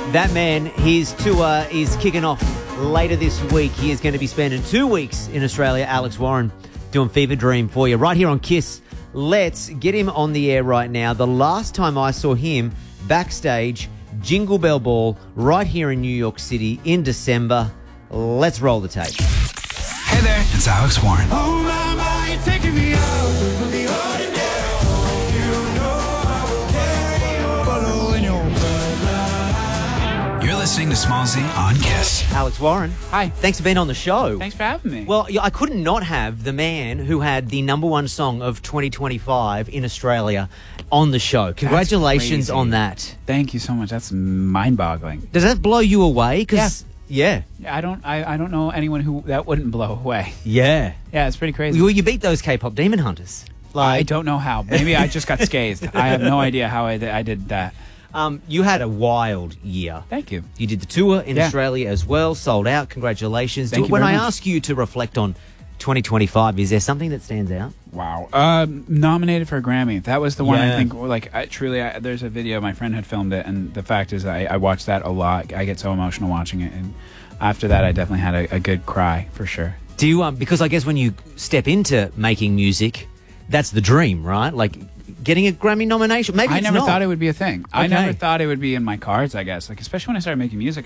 That man, his tour is kicking off later this week. He is going to be spending 2 weeks in Australia. Alex Warren doing Fever Dream for you right here on KISS. Let's get him on the air right now. The last time I saw him backstage, Jingle Bell Ball, right here in New York City in December. Let's roll the tape. Hey there, it's Alex Warren. Oh my, my, you're taking me out of the ordinary. You know I will carry you, following your bloodline. You're listening to Smallzy on KISS. Alex Warren. Hi. Thanks for being on the show. Thanks for having me. Well, I couldn't not have the man who had the #1 song of 2025 in Australia on the show. Congratulations crazy. on that. Thank you so much. That's mind-boggling. Does that blow you away? 'Cause yeah. I don't know anyone who that wouldn't blow away. Yeah. Yeah, it's pretty crazy. You beat those K-pop demon hunters. I don't know how. Maybe I just got scathed. I have no idea how I did that. You had a wild year. Thank you. You did the tour in Yeah. Australia as well, sold out. Congratulations. Thank you When very I much. ask you to reflect on 2025, is there something that stands out? Wow. Nominated for a Grammy. That was the one Yeah. I think, like, there's a video, my friend had filmed it, and the fact is I watched that a lot. I get so emotional watching it, and after that I definitely had a good cry, for sure. Do you, because I guess when you step into making music, that's the dream, right? Like getting a Grammy nomination. Maybe I it's never not. thought it would be a thing. I Okay. never thought it would be in my cards, I guess. Like, especially when I started making music,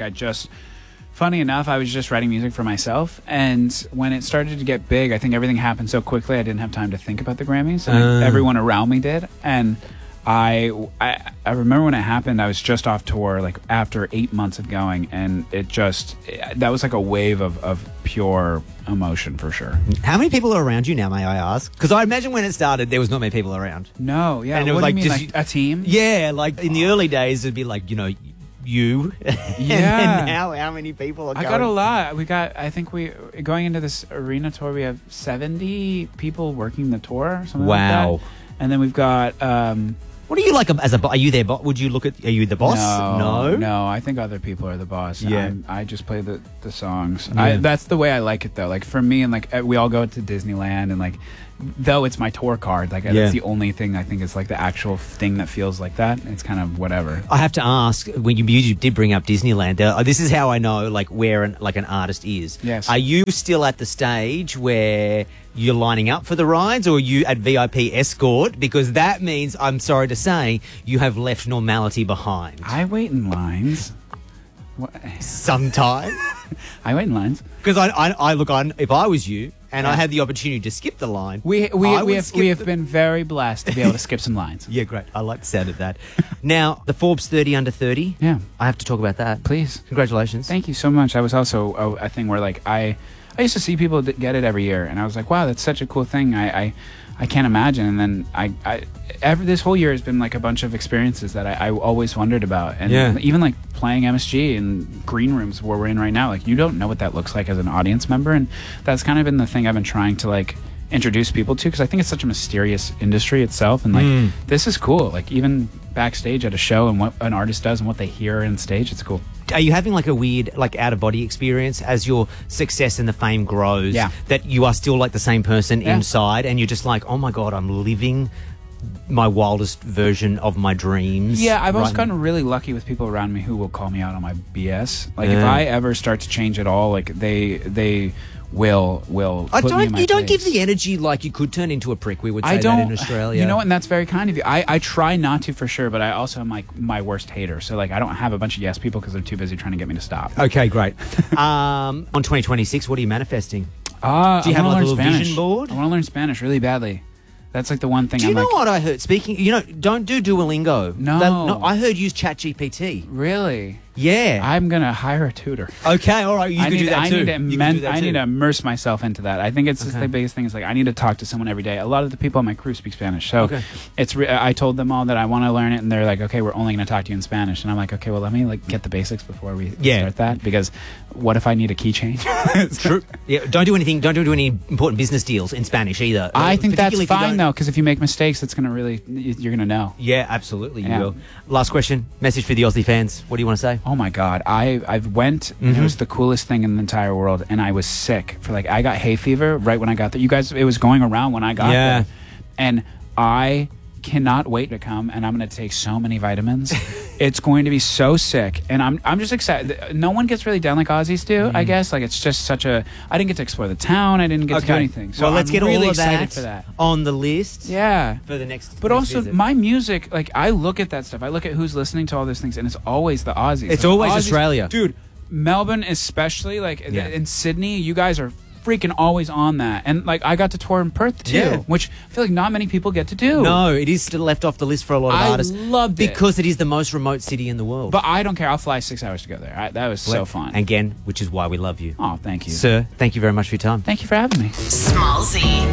funny enough, I was just writing music for myself. And when it started to get big, I think everything happened so quickly, I didn't have time to think about the Grammys. And everyone around me did. And I remember when it happened, I was just off tour, like after 8 months of going. And that was like a wave of pure emotion, for sure. How many people are around you now, may I ask? Because I imagine when it started, there was not many people around. No, yeah. And it was what like do you mean, just- like a team? Yeah, like in the early days, it'd be like, you. Yeah. And now, how many people are I going? got a lot. I think going into this arena tour, we have 70 people working the tour. Something Wow. like that. And then we've got, What are you like are you their boss? Would you are you the boss? No, I think other people are the boss. Yeah. I just play the songs. Yeah. That's the way I like it, though. Like, for me, and like, we all go to Disneyland, and like, though it's my tour card, like, Yeah. that's the only thing I think is like the actual thing that feels like that. It's kind of whatever. I have to ask, when you did bring up Disneyland, this is how I know like where an artist is. Yes. Are you still at the stage where you're lining up for the rides, or are you at VIP escort? Because that means, I'm sorry to say, you have left normality behind. I wait in lines. Sometime. I wait in lines. Because I look on, if I was you and I had the opportunity to skip the line, We I would have skip been very blessed to be able to skip some lines. Yeah, great. I like the sound of that. Now, the Forbes 30 under 30. Yeah. I have to talk about that. Please. Congratulations. Thank you so much. That was also a thing where, like, I used to see people get it every year, and I was like, wow, that's such a cool thing. I can't imagine. And then this whole year has been like a bunch of experiences that I always wondered about. And Yeah. even like playing MSG in green rooms where we're in right now, like, you don't know what that looks like as an audience member. And that's kind of been the thing I've been trying to like introduce people to, because I think it's such a mysterious industry itself. And like, this is cool. Like, even backstage at a show and what an artist does and what they hear on stage, it's cool. Are you having like a weird, like, out of body experience as your success and the fame grows? Yeah. That you are still like the same person Yeah. inside, and you're just like, oh my God, I'm living my wildest version of my dreams. Yeah, I've also right gotten really lucky with people around me who will call me out on my BS. Like, if Yeah. I ever start to change at all, like, they will put me in my you don't give place. the energy like you could turn into a prick. We would say I don't that in Australia. You know what? And that's very kind of you. I try not to, for sure, but I also am like my worst hater. So like, I don't have a bunch of yes people because they're too busy trying to get me to stop. Okay, great. On 2026, what are you manifesting? Do you have like a little Spanish. vision board? I want to learn Spanish really badly. That's like the one thing Do you I'm know like, what I heard? Speaking, don't do Duolingo. No. I heard use ChatGPT. really? Yeah. I'm going to hire a tutor. Okay, all right. You I can need, do that I too. need to You can do that I need too. to immerse myself into that. I think it's just Okay. the biggest thing is like I need to talk to someone every day. A lot of the people on my crew speak Spanish, so Okay. I told them all that I want to learn it, and they're like, okay, we're only going to talk to you in Spanish, and I'm like, okay, well, let me like get the basics before we Yeah. start that, because what if I need a key change? True. Yeah, don't do anything. Don't do any important business deals in Spanish either. I think that's Particularly if you fine don't- though, because if you make mistakes, it's going to really you're going to know. Yeah, absolutely. You Yeah. will. Last question. Message for the Aussie fans. What do you want to say? Oh my God, I've went and it was the coolest thing in the entire world, and I was sick for like I got hay fever right when I got there. You guys, it was going around when I got Yeah. there, and I cannot wait to come, and I'm going to take so many vitamins. It's going to be so sick, and I'm just excited. No one gets really down like Aussies do, I guess. Like, it's just such a... I didn't get to explore the town. I didn't get to do anything. So well, let's I'm get really all of excited that, for that. on the list. Yeah. For the next. But next also, visit. my music, like, I look at that stuff. I look at who's listening to all these things, and it's always the Aussies. It's Like, always Aussies- Australia. Dude, Melbourne especially, like, Yeah. in Sydney, you guys are freaking always on that. And, like, I got to tour in Perth, too, Yeah. which I feel like not many people get to do. No, it is still left off the list for a lot of I artists. loved it. because it is the most remote city in the world. But I don't care. I'll fly 6 hours to go there. That was so fun. Again, which is why we love you. Oh, thank you. Sir, thank you very much for your time. Thank you for having me. Smallsy.